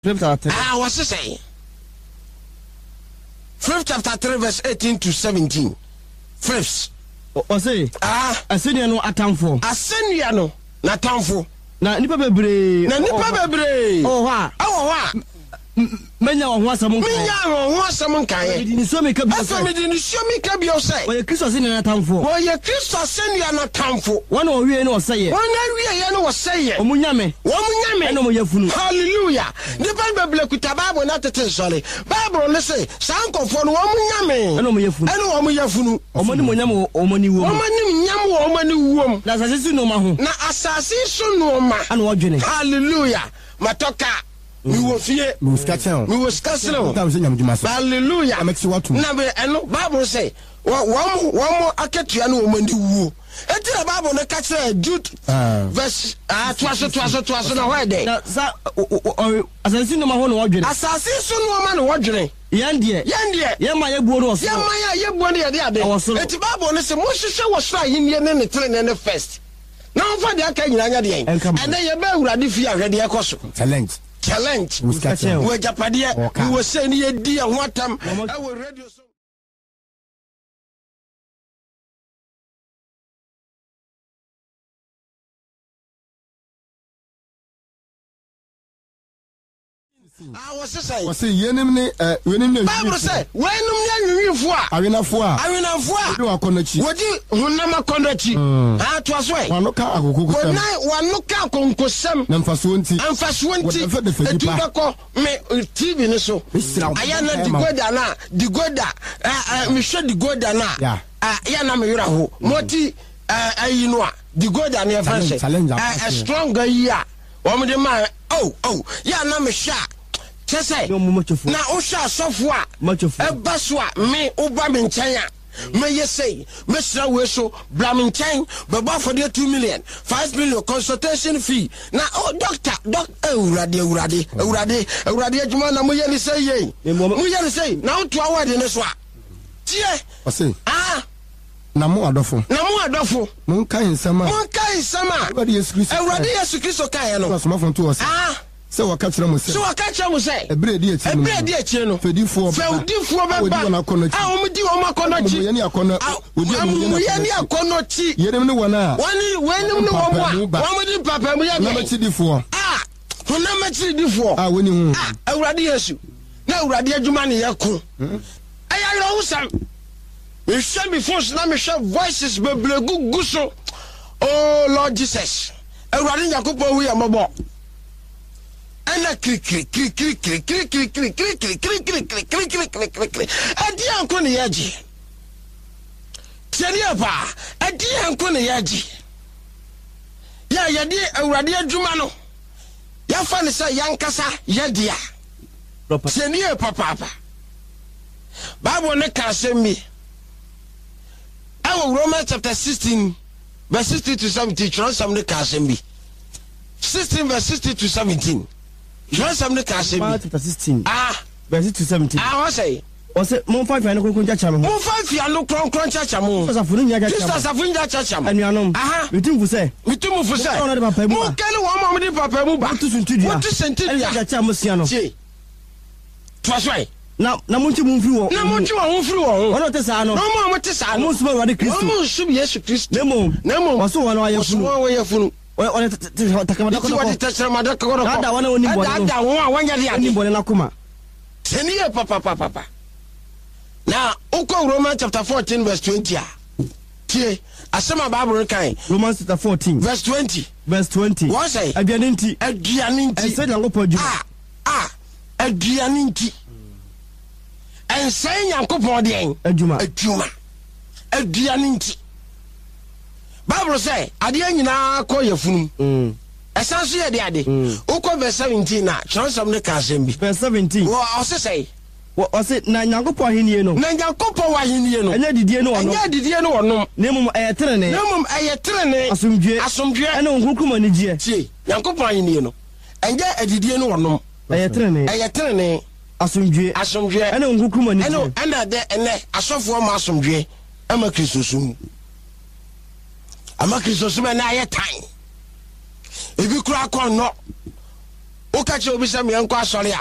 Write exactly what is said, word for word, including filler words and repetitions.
Ah, what's it say? Philip chapter three, verse eighteen to seventeen. Phillips. O say, ah, asenia no atamfo. Asenia no na atamfo. Na nipa bebre. Na nipa bebre. Oh ha. Oh ha. Menya wo ho asam nkan. Menya wo ho asam nkan ye. Di ni so me ka bi. Afa me di ni so me ka bi o say. O ye Kristo asenia na atamfo. O ye Kristo asenia na atamfo. Wana o wie no say ye. Wana wie ye no say ye. O munyame. Wo munyame. Eno mo yafunu. Hallelujah. Nipa bebre kuta Bible na tete sole. Bible le say, sankofo no wo munyame. Eno mo yafunu. Eno wo mo yafunu. O mo ni mo nyam o mo ni wo. O mo ni nyam wo mo ni wo. Na asase su no ma ho. Na asase su no ma. Ana wo dwene. Hallelujah. Matoka. Mi wo fie. Mi wo skatchen. Mi wo skatchen. Hallelujah. Na be eno Bible say, wo wo wo aketua no wo mani wuo. Eti na Bible no ka kire Jude verse ah twaso twaso twaso na why dey. Na sa asase no ma ho no wo dwene. Asase su no ma no wo dwene. Yan de. Yan de. Yan ma ye buo no so. Yan ma ya ye buo ne ye de ade. Eti Bible no say mo hwehwe wo so ayi ne ne tere ne ne first. Na mfa de aka nyina nya de yen. Ene ye ba awurade fi ahwede ekoso. Challenge. Challenge. We japade we wo say ne ye di ho atam. E we radio so. Ah, what's it say? What's it? Yenim ne, eh, yenim ne. Bible say, wenum ne nwifo a. Awenafo a. Awenafo a. Wodi wakonochi. Wodi hunam akonochi. Ah, to aso e. Wanoka akokokosem. Wona wanoka konkosem. Na mfaso nti. Mfaso nti. Etu beko me T V ne so. Aya na digoda na, digoda. Eh me hwe digoda na. Ah, ya na me yura ho. Moti eh ayi no a. Digoda na e fanse. Eh strong ya. Wo de ma oh oh ya na me hwa. Chese na o sha sofo a e baso a me oba me nchen a me yesei me sra we so bra me nchen be ba for the two million five million consultation fee na oh doctor doc ewurade ewurade ewurade ewurade adwuma na mo ye ni sei ye mo ye ni sei na o to award ne so a tie ose ah na mo adofo na mo adofo mo kan nsama mo kan nsama ewurade Yesu Kristo ewurade Yesu Kristo kan ye no so ma to ose ah se waka kire mo se so waka kire mo se ebre di echi no ebre di echi no fedifo fedifo be ba ah o mdi o makonochi mo ye ni akona odi mo ye ni akonochi yenem ne wona wani wenem ne wo mo a wo mdi papa mo ye na machidifo ah na machidifo ah woni hu ah awurade Yesu na awurade adwuma ne yakun aya yoro husam me hwe me phones na me hwe voices beblegu guso oh Lord Jesus awurade yakopɔ hu ya mabo ana kri kri kri kri kri kri kri kri kri kri kri kri kri kri kri kri kri kri adi anko ne yaji tiani apa adi anko ne yaji ya yadi awurade adwuma no ya fa ne sa yankasa yadia tiani apa papa Bible ne ka asemi awo Romans chapter sixteen verse sixty to seventy tro some ne ka asemi sixteen verse sixty to seventeen. John Samne Kasemi. Chapter sixteen. Ah, verse to seventeen. Ah, what say? O say mo fa fi an ko kunja chamo. Mo fa fi an ko kunja chamo. Sa funu nya chamo. Sister sa funu nya chamo. Anuanom. Aha. Mitum fu say. Mitum fu say. Mo kele wo mo di papa mu ba. Tu suntudia. Tu suntudia. Nya chamo sia no. Ti. Tu aswai. Na na mo nti mo mfiri wo. Na mo nti wo mfiri wo. Wono te sa no. No mo mo te sa no. Mo suma Awurade Kristo. Mo sum Yesu Kristo. Nemo. Nemo. Waso wono ayefunu. Waso wono ayefunu. Ole takamada ko ko takamada ko ko ada wana oni bo ada won awanya dia oni bo na kuma seniye papa papa papa na uko Romans chapter fourteen verse twenty a tie asema Bible kan Romans chapter fourteen verse twenty verse twenty what say aduane nti aduane nti ense Nyankopɔ adwuma ah ah aduane nti ense Nyankopɔ de en adwuma adwuma aduane nti Bible say ade nyina ko yefunu mm esanso ye de ade uko verse seventeen na chonsam ne ka asem bi verse seventeen wo ose say wo ose na Nyankopɔ ahenie no na Nyankopɔ ahenie no enya didie no ono enya didie no ono nemum eyetrene nemum eyetrene asomdwe asomdwe ene onkunkuma ne gie tie Nyankopɔ ahenie no enya adidie no ono eyetrene eyetrene asomdwe asomdwe ene onkunkuma ne gie ene ene de ene asofo ma asomdwe ama Kristo sum ama Kristo sum na aye tan ebi kura kon no woka che obi sɛ me enko asɔre